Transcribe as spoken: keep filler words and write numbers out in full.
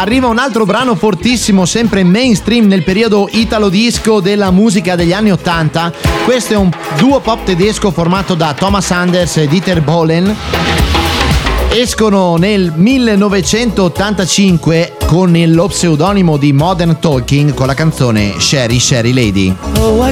Arriva un altro brano fortissimo, sempre mainstream nel periodo italo disco della musica degli anni ottanta. Questo è un duo pop tedesco formato da Thomas Anders e Dieter Bohlen. Escono nel millenovecentottantacinque con lo pseudonimo di Modern Talking con la canzone Sherry Sherry Lady. Oh, I